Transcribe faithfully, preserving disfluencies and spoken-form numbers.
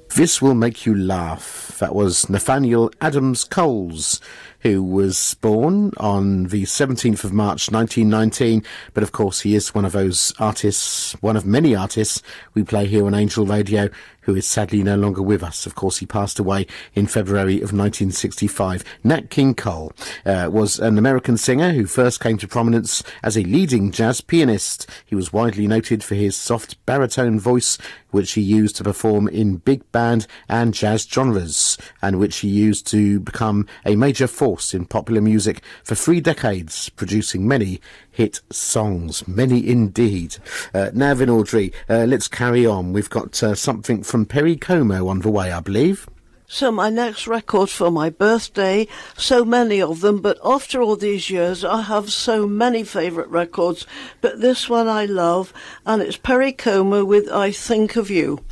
This Will Make You Laugh. That was Nathaniel Adams Coles, who was born on the seventeenth of March nineteen nineteen, but of course he is one of those artists, one of many artists we play here on Angel Radio, who is sadly no longer with us. Of course, he passed away in February of nineteen sixty-five. Nat King Cole uh, was an American singer who first came to prominence as a leading jazz pianist. He was widely noted for his soft baritone voice, which he used to perform in big band and jazz genres, and which he used to become a major force in popular music for three decades, producing many hit songs. Many indeed. Uh, now then, Audrey, uh, let's carry on. We've got uh, something from Perry Como on the way, I believe. So my next record for my birthday, so many of them, but after all these years I have so many favourite records, but this one I love, and it's Perry Como with I Think of You.